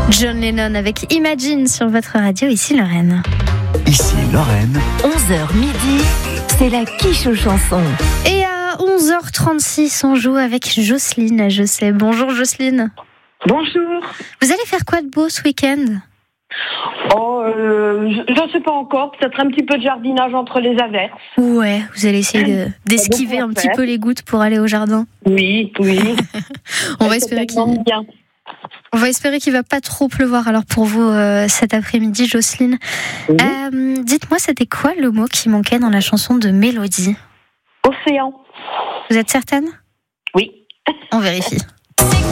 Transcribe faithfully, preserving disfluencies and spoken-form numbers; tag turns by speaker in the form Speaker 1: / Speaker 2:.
Speaker 1: John Lennon avec Imagine sur votre radio, ici Lorraine.
Speaker 2: Ici Lorraine.
Speaker 3: onze heures midi, c'est la quiche aux chansons.
Speaker 1: Et à onze heures trente-six, on joue avec Jocelyne, je sais. Bonjour Jocelyne.
Speaker 4: Bonjour.
Speaker 1: Vous allez faire quoi de beau ce week-end ?
Speaker 4: Oh, euh, je ne sais pas encore. Peut-être un petit peu de jardinage entre les averses.
Speaker 1: Ouais, vous allez essayer de, d'esquiver un petit peu les gouttes pour aller au jardin.
Speaker 4: Oui, oui.
Speaker 1: On va espérer qu'il...
Speaker 4: bien.
Speaker 1: On va espérer qu'il va pas trop pleuvoir alors pour vous euh, cet après-midi, Jocelyne.
Speaker 4: Oui.
Speaker 1: Euh, dites-moi, c'était quoi le mot qui manquait dans la chanson de Mélodie ?
Speaker 4: Océan.
Speaker 1: Vous êtes certaine ?
Speaker 4: Oui.
Speaker 1: On vérifie.